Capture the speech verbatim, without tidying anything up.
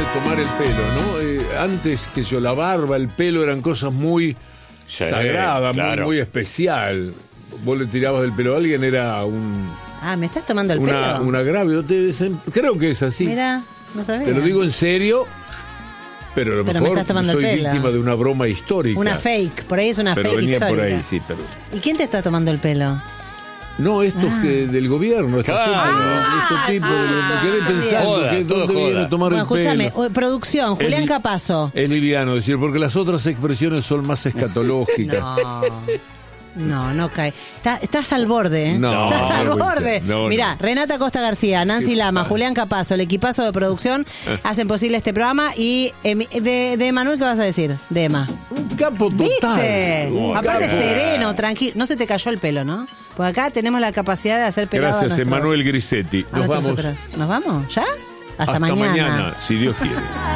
tomar el pelo, ¿no? Eh, antes, que yo, la barba, el pelo eran cosas muy Sí, sagradas, claro. muy, muy especial. Vos le tirabas del pelo a alguien, era un, Ah, ¿me estás tomando el una, pelo? un agravio. Te- creo que es así. Mira, no sabía. Te lo digo en serio, pero a lo Pero me mejor estás tomando el soy pelo. víctima de una broma histórica. Una fake, por ahí es una pero fake venía histórica. por ahí, sí, pero... ¿Y quién te está tomando el pelo? No, estos Ah. que del gobierno, estos Claro. Ah, tipos, sí, me está quedé bien. pensando Joda, que todo dónde viene joda. a tomar Bueno, el pelo. escúchame, o- producción, Julián Es- Capazo. Es liviano decir, porque las otras expresiones son más escatológicas. No, no, no cae. Está- estás al borde, ¿eh? No, estás al no, borde. no, Mirá, no. Renata Costa García, Nancy Qué Lama, padre. Julián Capazo, el equipazo de producción hacen posible este programa. Y Emi- de, de Manuel, ¿qué vas a decir? De Emma. Un capo total. ¿Viste? Un Aparte capo. sereno, tranquilo. No se te cayó el pelo, ¿no? Porque acá tenemos la capacidad de hacer pelado a Gracias, nuestros- Emanuel Grisetti. a Nos nuestros vamos. operadores. ¿Nos vamos? ¿Ya? Hasta, Hasta mañana, si Dios quiere.